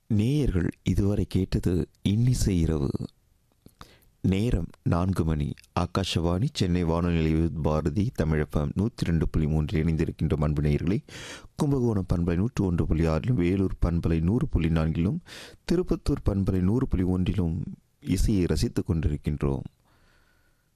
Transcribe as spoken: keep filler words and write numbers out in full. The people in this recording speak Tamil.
நேயர்கள் இதுவரை கேட்டது இன்னிசை இரவு. நேரம் நான்கு மணி. ஆகாஷவாணி சென்னை வானொலி நிலைய பாரதி தமிழப்பம் நூற்றி ரெண்டு புள்ளி மூன்றில் இணைந்திருக்கின்ற அன்பு நேயர்களை, கும்பகோணம் பண்பலை நூற்று ஒன்று புள்ளி ஆறிலும், வேலூர் பண்பலை நூறு புள்ளி நான்கிலும், திருப்பத்தூர் பண்பலை நூறு புள்ளி ஒன்றிலும் இசையை ரசித்துக் கொண்டிருக்கின்றோம்.